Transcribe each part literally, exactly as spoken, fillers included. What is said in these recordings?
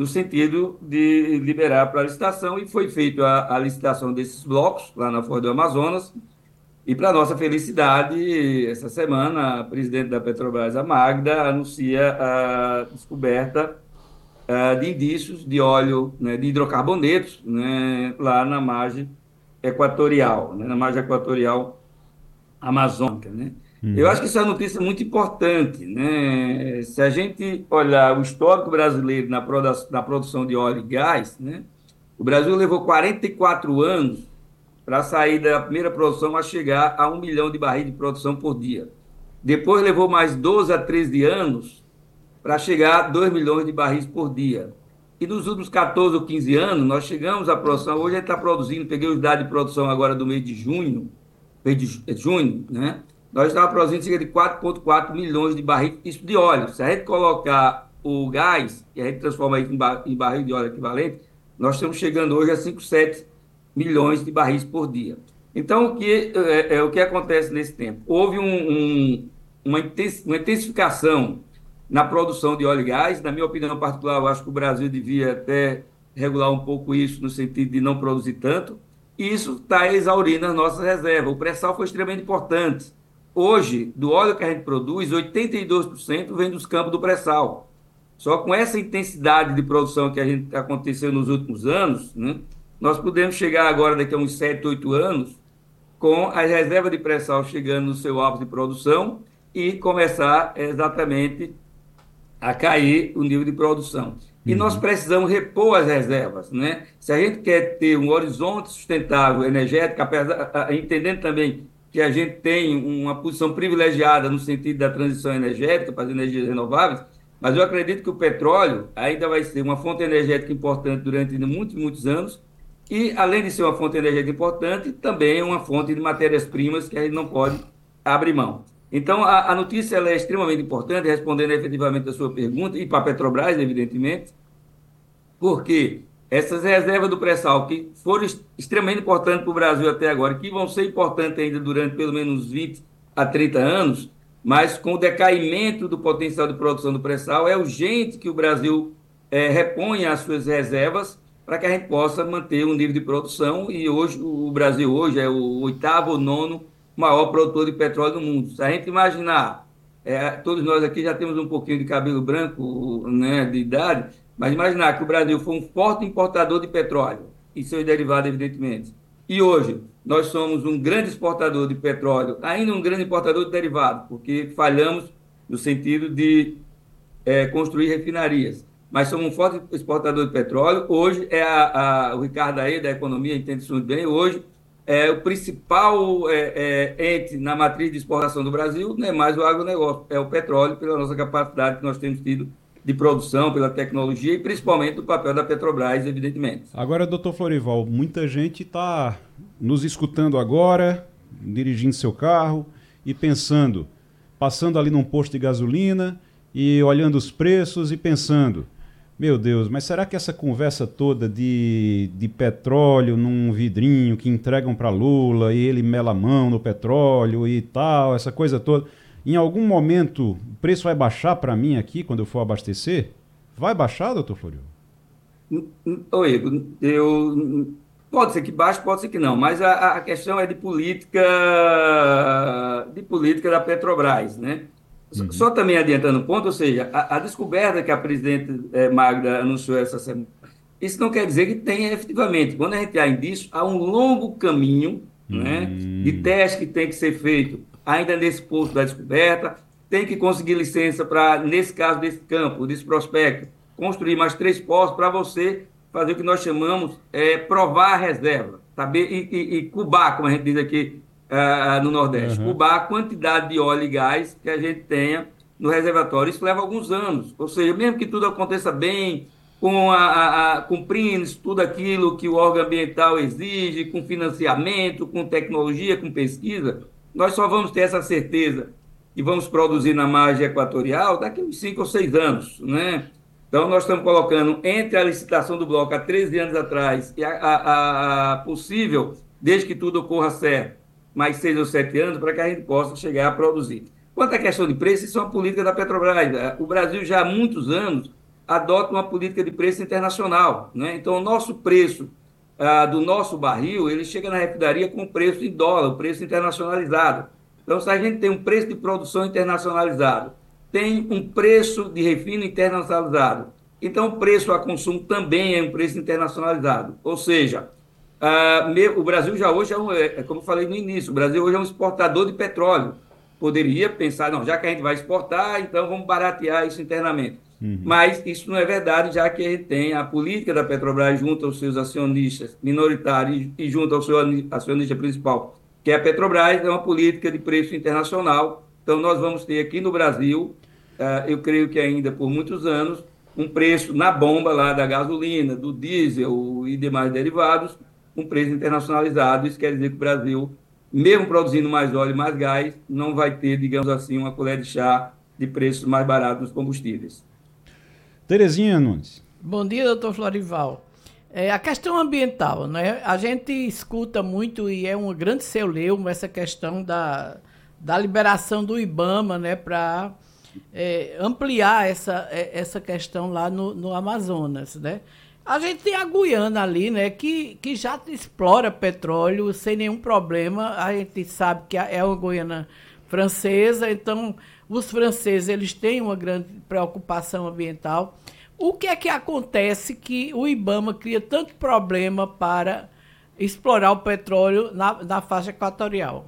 no sentido de liberar para a licitação, e foi feita a, a licitação desses blocos lá na Foz do Amazonas, e para nossa felicidade, essa semana, a presidente da Petrobras, a Magda, anuncia a descoberta ah, de indícios de óleo, né, de hidrocarbonetos, né, lá na margem equatorial, né, na margem equatorial amazônica, né? Eu acho Uhum. que isso é uma notícia muito importante, né? Se a gente olhar o histórico brasileiro na, produ na produção de óleo e gás, né? O Brasil levou quarenta e quatro anos para sair da primeira produção a chegar a um milhão de barris de produção por dia. Depois levou mais doze a treze anos para chegar a dois milhões de barris por dia. E nos últimos catorze ou quinze anos, nós chegamos à produção, hoje a gente está produzindo, peguei os dados de produção agora do mês de junho, mês de é junho, né? Nós estávamos produzindo cerca de quatro vírgula quatro milhões de barris, isso de óleo. Se a gente colocar o gás, e a gente transforma isso em, bar, em barril de óleo equivalente, nós estamos chegando hoje a cinco, sete milhões de barris por dia. Então, o que, é, é, o que acontece nesse tempo? Houve um, um, uma intensificação na produção de óleo e gás. Na minha opinião particular, eu acho que o Brasil devia até regular um pouco isso, no sentido de não produzir tanto, e isso está exaurindo as nossas reservas. O pré-sal foi extremamente importante. Hoje, do óleo que a gente produz, oitenta e dois por cento vem dos campos do pré-sal. Só com essa intensidade de produção que a gente aconteceu nos últimos anos, né, nós podemos chegar agora, daqui a uns sete, oito anos, com as reservas de pré-sal chegando no seu ápice de produção e começar exatamente a cair o nível de produção. E nós Uhum. precisamos repor as reservas, né? Se a gente quer ter um horizonte sustentável energético, apesar, entendendo também que a gente tem uma posição privilegiada no sentido da transição energética para as energias renováveis, mas eu acredito que o petróleo ainda vai ser uma fonte energética importante durante muitos, muitos anos, e além de ser uma fonte energética importante, também é uma fonte de matérias-primas que a gente não pode abrir mão. Então, a, a notícia ela é extremamente importante, respondendo efetivamente a sua pergunta, e para a Petrobras, evidentemente, porque essas reservas do pré-sal, que foram extremamente importantes para o Brasil até agora, que vão ser importantes ainda durante pelo menos vinte a trinta anos, mas com o decaimento do potencial de produção do pré-sal, é urgente que o Brasil é, reponha as suas reservas para que a gente possa manter um nível de produção. E hoje, o Brasil hoje é o oitavo ou nono maior produtor de petróleo do mundo. Se a gente imaginar, é, todos nós aqui já temos um pouquinho de cabelo branco, né, de idade, mas imaginar que o Brasil foi um forte importador de petróleo e seus derivados, evidentemente. E hoje nós somos um grande exportador de petróleo, ainda um grande importador de derivados, porque falhamos no sentido de é, construir refinarias. Mas somos um forte exportador de petróleo. Hoje é a, a, o Ricardo aí da economia entende isso muito bem. Hoje é o principal é, é, ente na matriz de exportação do Brasil, não é mais o agronegócio, é o petróleo, pela nossa capacidade que nós temos tido de produção, pela tecnologia e principalmente o papel da Petrobras, evidentemente. Agora, doutor Florival, muita gente está nos escutando agora, dirigindo seu carro e pensando, passando ali num posto de gasolina e olhando os preços e pensando, meu Deus, mas será que essa conversa toda de, de petróleo num vidrinho que entregam para Lula e ele mela a mão no petróleo e tal, essa coisa toda, em algum momento o preço vai baixar para mim aqui quando eu for abastecer? Vai baixar, doutor Florival? Oi, eu pode ser que baixe, pode ser que não, mas a, a questão é de política de política da Petrobras, né? Só, Uhum. só também adiantando um ponto, ou seja, a, a descoberta que a presidente eh, Magda anunciou essa semana, isso não quer dizer que tenha efetivamente. Quando a gente há indício, há um longo caminho, né, de Hum. teste que tem que ser feito ainda nesse posto da descoberta, tem que conseguir licença para, nesse caso desse campo, desse prospecto, construir mais três postos para você fazer o que nós chamamos é provar a reserva, saber e, e, e cubar, como a gente diz aqui uh, no Nordeste, Aham. cubar a quantidade de óleo e gás que a gente tenha no reservatório. Isso leva alguns anos, ou seja, mesmo que tudo aconteça bem, com a, a, a, cumprindo tudo aquilo que o órgão ambiental exige, com financiamento, com tecnologia, com pesquisa, nós só vamos ter essa certeza que vamos produzir na margem equatorial daqui a uns cinco ou seis anos, né? Então, nós estamos colocando entre a licitação do bloco há treze anos atrás e a, a, a possível, desde que tudo ocorra certo, mais seis ou sete anos, para que a gente possa chegar a produzir. Quanto à questão de preço, isso é uma política da Petrobras. O Brasil já há muitos anos adota uma política de preço internacional, né? Então, o nosso preço ah, do nosso barril, ele chega na refinaria com preço em dólar, o preço internacionalizado. Então, se a gente tem um preço de produção internacionalizado, tem um preço de refino internacionalizado, então o preço a consumo também é um preço internacionalizado. Ou seja, ah, o Brasil já hoje é, um, é, como eu falei no início, o Brasil hoje é um exportador de petróleo. Poderia pensar, não, já que a gente vai exportar, então vamos baratear isso internamente. Uhum. Mas isso não é verdade, já que a gente tem a política da Petrobras junto aos seus acionistas minoritários e junto ao seu acionista principal, que é a Petrobras, é uma política de preço internacional. Então, nós vamos ter aqui no Brasil, uh, eu creio que ainda por muitos anos, um preço na bomba lá da gasolina, do diesel e demais derivados, um preço internacionalizado. Isso quer dizer que o Brasil, mesmo produzindo mais óleo e mais gás, não vai ter, digamos assim, uma colher de chá de preços mais baratos dos combustíveis. Terezinha Nunes. Bom dia, doutor Florival. É, a questão ambiental, né? A gente escuta muito e é um grande celeuma essa questão da, da liberação do IBAMA, né, para é, ampliar essa, essa questão lá no, no Amazonas, né? A gente tem a Guiana ali, né, que, que já explora petróleo sem nenhum problema. A gente sabe que é uma Guiana francesa, então os franceses eles têm uma grande preocupação ambiental. O que é que acontece que o IBAMA cria tanto problema para explorar o petróleo na, na faixa equatorial?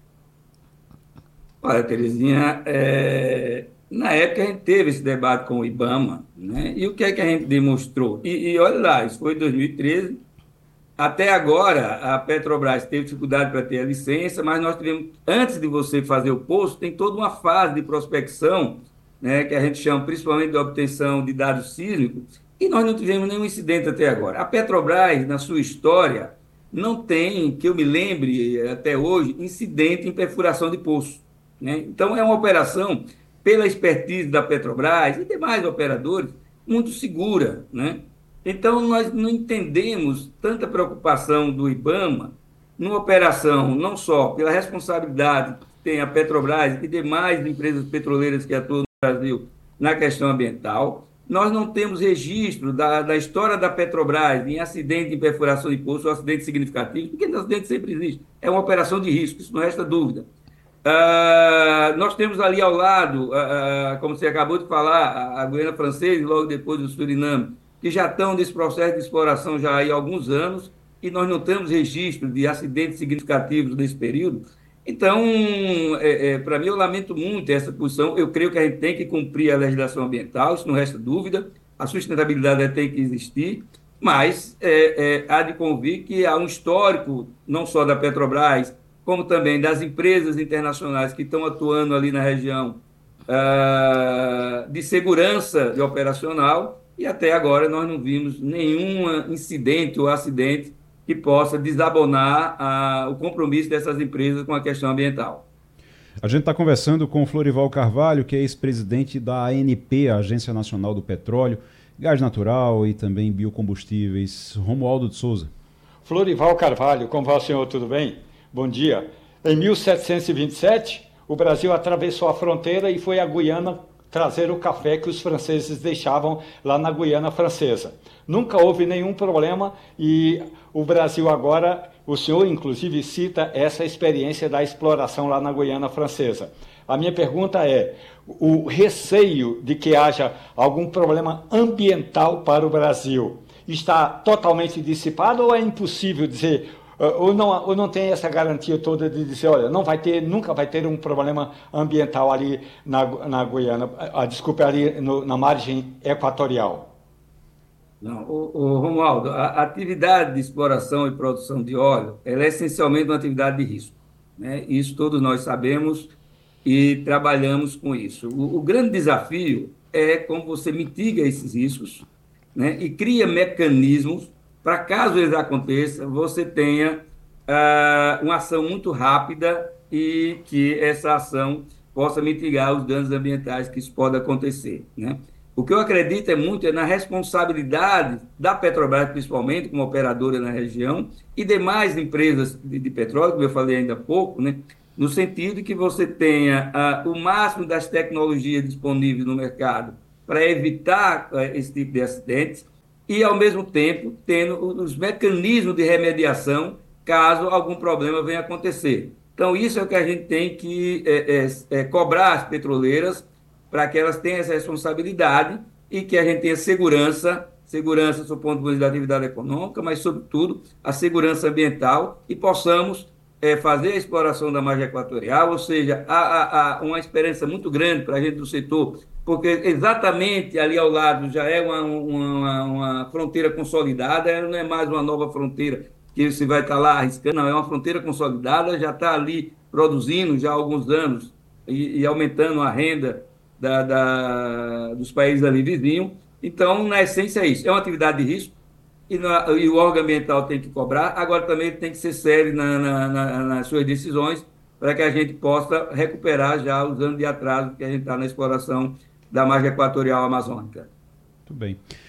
Olha, Terezinha, é, na época a gente teve esse debate com o IBAMA, né? E o que é que a gente demonstrou? E, e olha lá, isso foi em dois mil e treze. Até agora, a Petrobras teve dificuldade para ter a licença, mas nós tivemos, antes de você fazer o poço, tem toda uma fase de prospecção, né, que a gente chama principalmente de obtenção de dados sísmicos, e nós não tivemos nenhum incidente até agora. A Petrobras, na sua história, não tem, que eu me lembre até hoje, incidente em perfuração de poço, né? Então, é uma operação, pela expertise da Petrobras e demais operadores, muito segura, né? Então, nós não entendemos tanta preocupação do IBAMA numa operação, não só pela responsabilidade que tem a Petrobras e demais empresas petroleiras que atuam no Brasil na questão ambiental. Nós não temos registro da, da história da Petrobras em acidente em perfuração de poço ou acidente significativo, porque acidente sempre existe. É uma operação de risco, isso não resta dúvida. Uh, nós temos ali ao lado, uh, como você acabou de falar, a, a Guiana Francesa e logo depois o Suriname, que já estão nesse processo de exploração já há alguns anos, e nós não temos registro de acidentes significativos nesse período. Então, é, é, para mim, eu lamento muito essa posição. Eu creio que a gente tem que cumprir a legislação ambiental, isso não resta dúvida, a sustentabilidade tem que existir, mas é, é, há de convir que há um histórico, não só da Petrobras, como também das empresas internacionais que estão atuando ali na região, uh, de segurança de operacional, e até agora nós não vimos nenhum incidente ou acidente que possa desabonar uh, o compromisso dessas empresas com a questão ambiental. A gente está conversando com o Florival Carvalho, que é ex-presidente da A N P, a Agência Nacional do Petróleo, Gás Natural e também Biocombustíveis. Romualdo de Souza. Florival Carvalho, como vai o senhor, tudo bem? Bom dia. Em mil setecentos e vinte e sete, o Brasil atravessou a fronteira e foi à Guiana trazer o café que os franceses deixavam lá na Guiana Francesa. Nunca houve nenhum problema e o Brasil agora, o senhor inclusive cita essa experiência da exploração lá na Guiana Francesa. A minha pergunta é, o receio de que haja algum problema ambiental para o Brasil está totalmente dissipado ou é impossível dizer... Ou não, ou não tem essa garantia toda de dizer, olha, não vai ter, nunca vai ter um problema ambiental ali na, na Guiana, a, desculpa, ali no, na margem equatorial? Não, o, o Romualdo, a atividade de exploração e produção de óleo, ela é essencialmente uma atividade de risco, né? Isso todos nós sabemos e trabalhamos com isso. O, o grande desafio é como você mitiga esses riscos, né? E cria mecanismos para caso eles aconteçam, você tenha uh, uma ação muito rápida e que essa ação possa mitigar os danos ambientais que isso pode acontecer, né? O que eu acredito é muito é na responsabilidade da Petrobras, principalmente como operadora na região, e demais empresas de, de petróleo, como eu falei ainda há pouco, né? No sentido que você tenha uh, o máximo das tecnologias disponíveis no mercado para evitar eh, esse tipo de acidentes e, ao mesmo tempo, tendo os mecanismos de remediação caso algum problema venha acontecer. Então, isso é o que a gente tem que é, é, é, cobrar as petroleiras para que elas tenham essa responsabilidade e que a gente tenha segurança, segurança do ponto de vista da atividade econômica, mas, sobretudo, a segurança ambiental e possamos é, fazer a exploração da margem equatorial, ou seja, há, há, há uma esperança muito grande para a gente do setor, porque exatamente ali ao lado já é uma, uma, uma fronteira consolidada, não é mais uma nova fronteira que você vai estar lá arriscando, não, é uma fronteira consolidada, já está ali produzindo já há alguns anos e, e aumentando a renda da, da, dos países ali vizinhos. Então, na essência, é isso. É uma atividade de risco e, na, e o órgão ambiental tem que cobrar, agora também tem que ser sério na, na, na, nas suas decisões para que a gente possa recuperar já os anos de atraso que a gente está na exploração da margem equatorial amazônica. Muito bem.